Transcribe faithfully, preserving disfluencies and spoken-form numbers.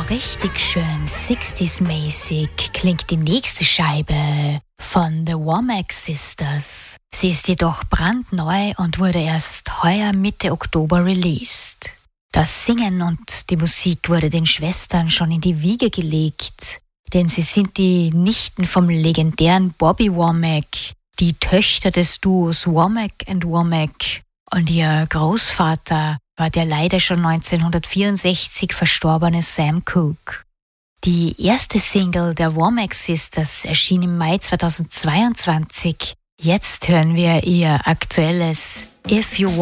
richtig schön sechziger-mäßig klingt die nächste Scheibe von The Womack Sisters. Sie ist jedoch brandneu und wurde erst heuer Mitte Oktober released. Das Singen und die Musik wurde den Schwestern schon in die Wiege gelegt, denn sie sind die Nichten vom legendären Bobby Womack, die Töchter des Duos Womack and Womack, und ihr Großvater war der leider schon neunzehnhundertvierundsechzig verstorbene Sam Cooke. Die erste Single der Womack Sisters erschien im Mai zweitausendzweiundzwanzig. Jetzt hören wir ihr aktuelles If You